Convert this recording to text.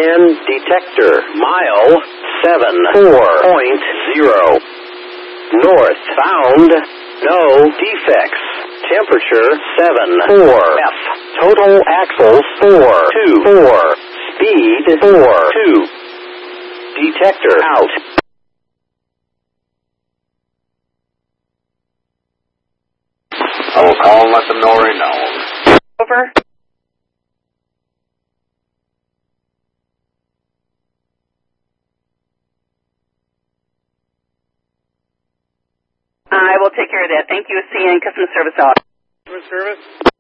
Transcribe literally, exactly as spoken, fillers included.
Scan detector. Mile seven four point zero. Northbound. No defects. Temperature seven four. F. Total axles four two four. Speed four two. Detector out. I will call and let them know right now. Over. I will take care of that. Thank you, C N Customer Service out. Customer service?